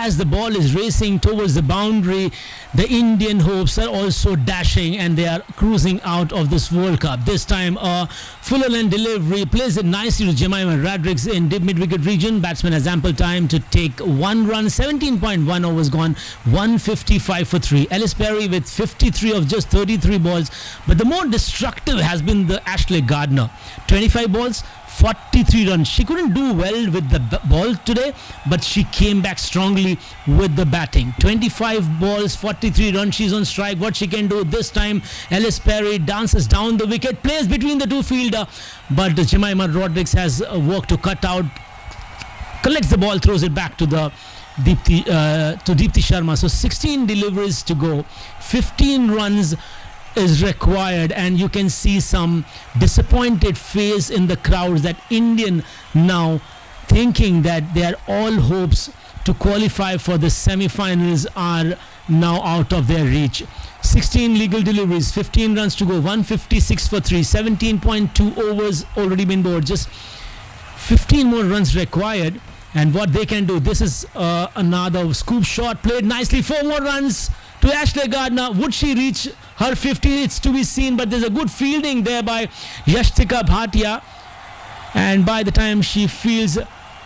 as the ball is racing towards the boundary, the Indian hopes are also dashing and they are cruising out of this World Cup. This time a fuller length delivery plays it nicely to Jemimah Rodrigues in deep mid-wicket region. Batsman has ample time to take one run. 17.1 overs gone, 155 for 3. Ellis Perry with 53 of just 33 balls. But the more destructive has been the Ashley Gardner. 25 balls, 43 runs. She couldn't do well with the ball today, but she came back strongly with the batting. 25 balls, 43 runs. She's on strike. What she can do this time, Ellis Perry dances down the wicket, plays between the two fielder, but Jemimah Rodrigues has work to cut out, collects the ball, throws it back to the Deepti Sharma. So 16 deliveries to go, 15 runs is required, and you can see some disappointed face in the crowds, that Indian now thinking that their all hopes to qualify for the semi-finals are now out of their reach. 16 legal deliveries, 15 runs to go, 156 for 3, 17.2 overs already been bowled, just 15 more runs required. And what they can do, this is another scoop shot, played nicely, 4 more runs to Ashley Gardner. Would she reach her 50? It's to be seen, but there's a good fielding there by Yashtika Bhatia, and by the time she fields,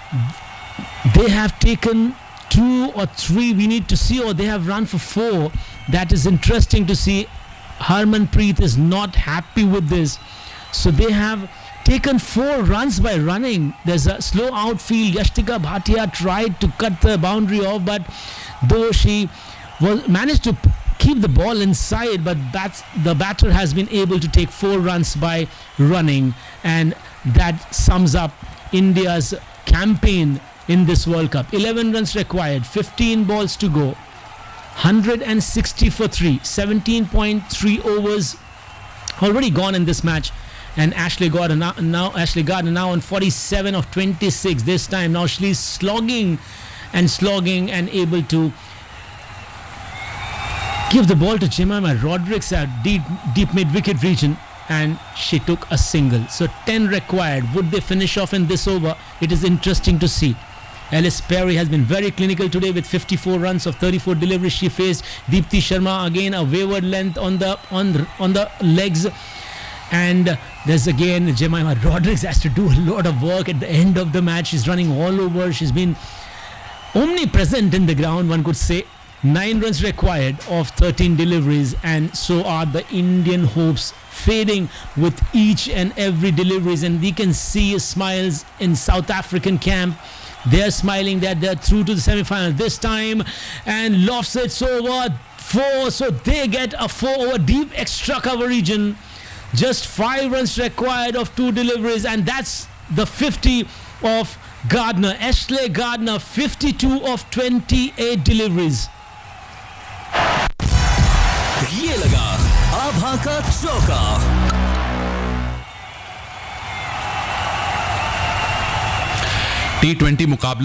they have taken 2 or 3, we need to see, or they have run for 4. That is interesting to see. Harmanpreet is not happy with this, so they have taken 4 runs by running. There's a slow outfield. Yashtika Bhatia tried to cut the boundary off, but though she managed to keep the ball inside, but the batter has been able to take 4 runs by running, and that sums up India's campaign in this World Cup. 11 runs required, 15 balls to go, 160 for 3, 17.3 overs already gone in this match, and Ashley Gardner now on 47 of 26 this time. Now she's slogging and able to give the ball to Jemimah Rodrigues at deep mid-wicket region, and she took a single. So 10 required. Would they finish off in this over? It is interesting to see. Ellis Perry has been very clinical today with 54 runs of 34 deliveries. She faced Deepti Sharma, again a wayward length on the legs. And there's again Jemimah Rodrigues has to do a lot of work at the end of the match. She's running all over. She's been omnipresent in the ground, one could say. 9 runs required of 13 deliveries, and so are the Indian hopes fading with each and every deliveries, and we can see smiles in South African camp. They're smiling that they're through to the semi-final this time, and lofts it over 4, so they get a 4 over deep extra cover region. Just 5 runs required of 2 deliveries, and that's the 50 of Gardner. Ashley Gardner, 52 of 28 deliveries. ये लगा आभा का चौका। टी20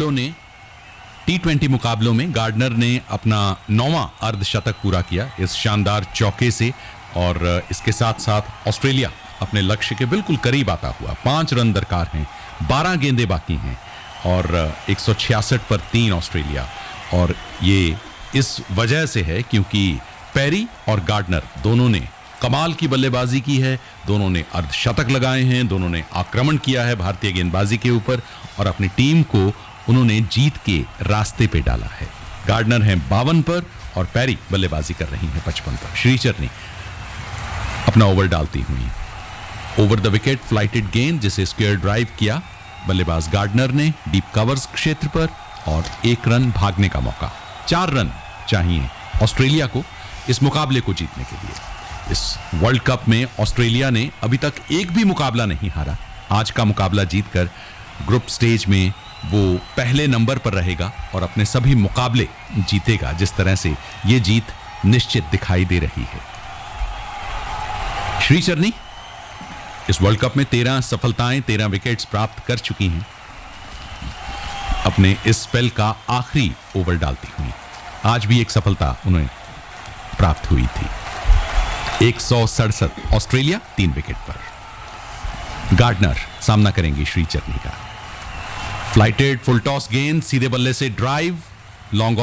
मुकाबलों में gardener ने अपना 9वां अर्धशतक पूरा किया इस शानदार चौके से, और इसके साथ साथ ऑस्ट्रेलिया अपने लक्ष्य के बिल्कुल करीब आता हुआ। 5 रन दरकार हैं, 12 गेंदें बाकी हैं, और 166 पर 3 ऑस्ट्रेलिया। और ये इस वजह से है क्योंकि पेरी और गार्डनर दोनों ने कमाल की बल्लेबाजी की है, दोनों ने अर्धशतक लगाए हैं, दोनों ने आक्रमण किया है भारतीय गेंदबाजी के ऊपर, और अपनी टीम को उन्होंने जीत के रास्ते पे डाला है। गार्डनर हैं 52 पर और पेरी बल्लेबाजी कर रही हैं 55 पर। श्रीचरनी अपना ओवर डालती हुई, ओवर द विकेट फ्लाइटेड गेंद जिसे स्क्वायर ड्राइव किया बल्लेबाज गार्डनर ने डीप कवर्स क्षेत्र पर, और 1 रन भागने का मौका। 4 रन चाहिए ऑस्ट्रेलिया को इस मुकाबले को जीतने के लिए। इस वर्ल्ड कप में ऑस्ट्रेलिया ने अभी तक एक भी मुकाबला नहीं हारा। आज का मुकाबला जीतकर ग्रुप स्टेज में वो पहले नंबर पर रहेगा और अपने सभी मुकाबले जीतेगा। जिस तरह से ये जीत निश्चित दिखाई दे रही है। श्रीचरनी इस वर्ल्ड कप में 13 सफलताएं, 13 विकेट्स प्राप्त कर चुकी हैं अपने इस स्पेल का आखिरी ओवर डालती हुई। आज भी एक सफलता उन्हें प्राप्त हुई थी। 167 ऑस्ट्रेलिया 3 विकेट पर। गार्डनर सामना करेंगे श्रीचरनी का। फ्लाइटेड फुल टॉस गेंद, सीधे बल्ले से ड्राइव, लॉन्ग